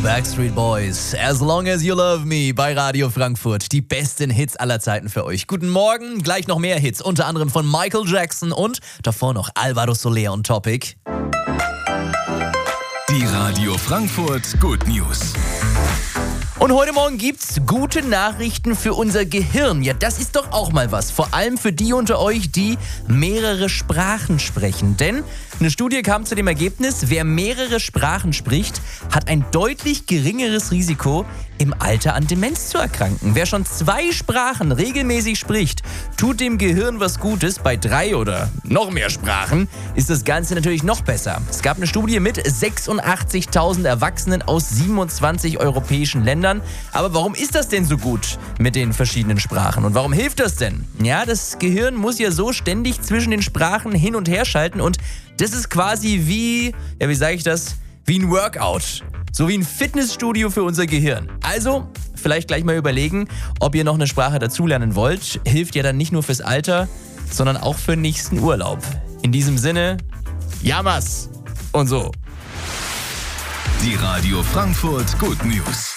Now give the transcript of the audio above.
Backstreet Boys, As Long As You Love Me bei Radio Frankfurt. Die besten Hits aller Zeiten für euch. Guten Morgen, gleich noch mehr Hits, unter anderem von Michael Jackson und davor noch Alvaro Soler und Topic. Die Radio Frankfurt Good News. Und heute Morgen gibt's gute Nachrichten für unser Gehirn. Ja, das ist doch auch mal was. Vor allem für die unter euch, die mehrere Sprachen sprechen. Denn eine Studie kam zu dem Ergebnis, wer mehrere Sprachen spricht, hat ein deutlich geringeres Risiko, im Alter an Demenz zu erkranken. Wer schon 2 Sprachen regelmäßig spricht, tut dem Gehirn was Gutes. Bei 3 oder noch mehr Sprachen ist das Ganze natürlich noch besser. Es gab eine Studie mit 86.000 Erwachsenen aus 27 europäischen Ländern. Aber warum ist das denn so gut mit den verschiedenen Sprachen? Und warum hilft das denn? Ja, das Gehirn muss ja so ständig zwischen den Sprachen hin und her schalten. Und das ist quasi wie ein Workout. So wie ein Fitnessstudio für unser Gehirn. Also, vielleicht gleich mal überlegen, ob ihr noch eine Sprache dazulernen wollt. Hilft ja dann nicht nur fürs Alter, sondern auch für den nächsten Urlaub. In diesem Sinne, Yamas und so. Die Radio Frankfurt Good News.